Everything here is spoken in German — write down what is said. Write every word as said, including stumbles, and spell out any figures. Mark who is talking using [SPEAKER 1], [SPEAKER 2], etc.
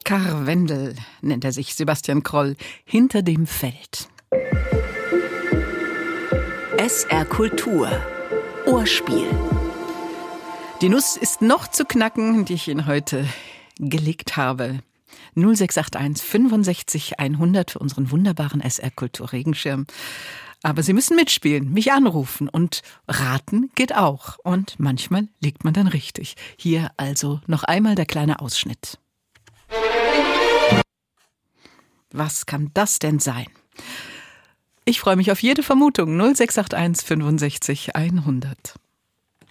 [SPEAKER 1] Oskar Wendel nennt er sich, Sebastian Kroll, hinter dem Feld.
[SPEAKER 2] S R Kultur Ohrspiel.
[SPEAKER 1] Die Nuss ist noch zu knacken, die ich Ihnen heute gelegt habe. null sechs acht eins fünfundsechzig hundert für unseren wunderbaren S R Kultur Regenschirm. Aber Sie müssen mitspielen, mich anrufen und raten geht auch. Und manchmal liegt man dann richtig. Hier also noch einmal der kleine Ausschnitt. Was kann das denn sein? Ich freue mich auf jede Vermutung. null sechs acht eins fünfundsechzig hundert.